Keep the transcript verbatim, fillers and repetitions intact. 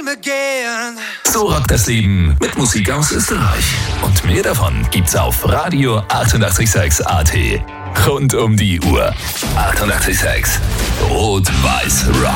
time again. So rockt das Leben mit Musik aus Österreich. Und mehr davon gibt's auf Radio achtundachtzig Komma sechs A T. Rund um die Uhr. achtundachtzig Komma sechs Rot-Weiß Rock.